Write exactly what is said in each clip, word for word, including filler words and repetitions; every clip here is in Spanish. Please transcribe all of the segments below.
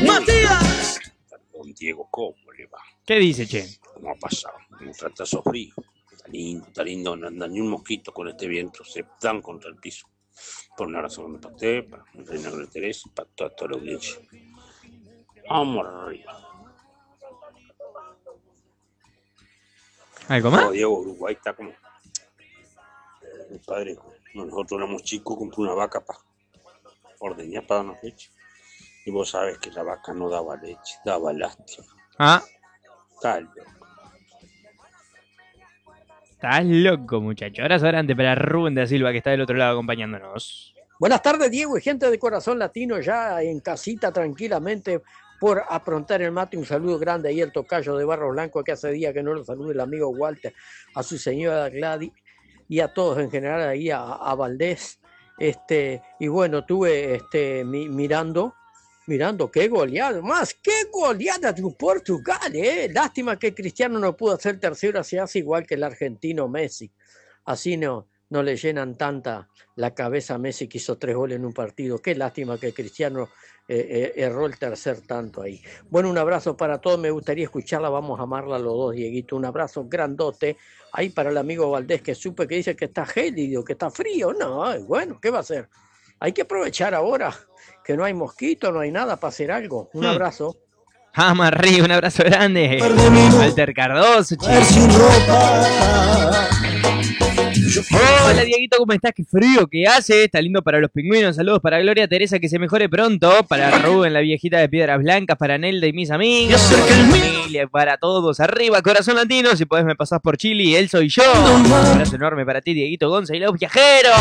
Matías. Don Diego, ¿cómo le va? ¿Qué dice, che? ¿Cómo ha pasado? ¿Cómo trata esos fríos? Está lindo, está lindo, no anda ni un mosquito con este viento, se dan contra el piso. Por un abrazo para usted, para Reina Gloria Teresa, para toda, toda la audiencia. Vamos arriba. ¿Algo más? No, Diego, Uruguay está como... Mi padre, cuando nosotros éramos chicos, compró una vaca para ordeñar para darnos leche. Y vos sabés que la vaca no daba leche, daba lástima. Ah. Está loco. Estás loco, muchacho. Abrazo grande para Rubén da Silva, que está del otro lado acompañándonos. Buenas tardes, Diego y gente de Corazón Latino, ya en casita tranquilamente por aprontar el mate. Un saludo grande ahí al tocayo de Barro Blanco, que hace días que no lo saluda el amigo Walter, a su señora Gladys y a todos en general ahí, a, a Valdés. Este, y bueno, tuve este, mi, mirando, mirando qué goleada, más qué goleada de Portugal, eh. Lástima que Cristiano no pudo hacer tercero, se hace igual que el argentino Messi. Así no, no le llenan tanta la cabeza a Messi, que hizo tres goles en un partido. Qué lástima que Cristiano eh, eh, erró el tercer tanto ahí. Bueno, un abrazo para todos, me gustaría escucharla, vamos a amarla los dos, Dieguito. Un abrazo grandote ahí para el amigo Valdés, que supe que dice que está gélido, que está frío. No, bueno, ¿qué va a hacer? Hay que aprovechar ahora que no hay mosquito, no hay nada para hacer algo. Un hmm. abrazo. Vamos arriba, un abrazo grande. Walter Cardoso, che. Hola Dieguito, ¿cómo estás? Qué frío que hace, está lindo para los pingüinos. Saludos para Gloria Teresa, que se mejore pronto. Para Rubén, la viejita de Piedras Blancas. Para Nelda y mis amigos. Para mi familia, para todos. Arriba, Corazón Latino. Si podés me pasás por Chile, él soy yo. Un abrazo enorme para ti, Dieguito Gonza y los viajeros.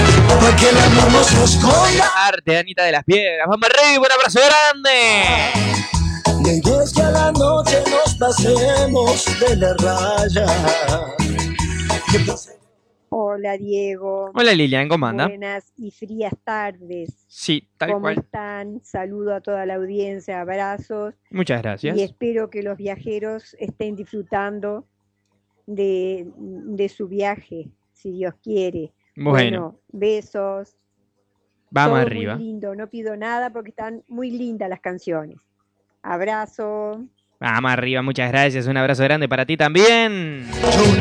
Arte, Anita de las Piedras. Vamos arriba, un abrazo grande. Y es que a la noche nos pasemos de la raya. Hola Diego. Hola Lilian, ¿cómo anda? Buenas y frías tardes. Sí, tal ¿Cómo cual. ¿Cómo están? Saludo a toda la audiencia, abrazos. Muchas gracias. Y espero que los viajeros estén disfrutando de, de su viaje, si Dios quiere. Bueno, bueno besos. Vamos Todo arriba. Muy lindo, no pido nada porque están muy lindas las canciones. Abrazo. Vamos arriba, muchas gracias. Un abrazo grande para ti también.